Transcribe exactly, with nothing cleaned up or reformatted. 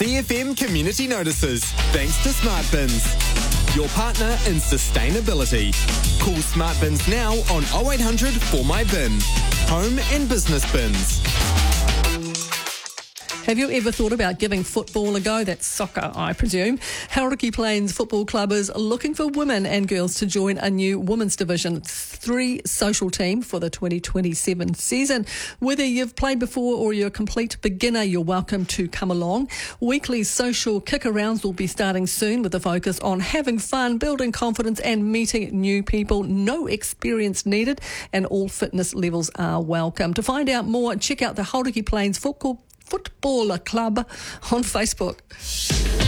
C F M Community Notices, thanks to Smart Bins, your partner in sustainability. Call Smart Bins now on oh eight hundred for my bin. Home and business bins. Have you ever thought about giving football a go? That's soccer, I presume. Hauraki Plains Football Club is looking for women and girls to join a new women's Division three social team for the twenty twenty-seven season. Whether you've played before or you're a complete beginner, you're welcome to come along. Weekly social kick-arounds will be starting soon with a focus on having fun, building confidence and meeting new people. No experience needed and all fitness levels are welcome. To find out more, check out the Hauraki Plains Football Footballer Club on Facebook.